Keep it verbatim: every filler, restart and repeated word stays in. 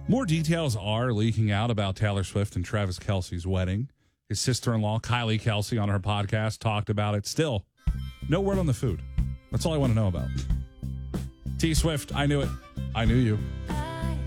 More details are leaking out about Taylor Swift and Travis Kelce's wedding. His sister-in-law, Kylie Kelce, on her podcast talked about it. Still, no word on the food. That's all I want to know about. T Swift, I knew it. I knew you.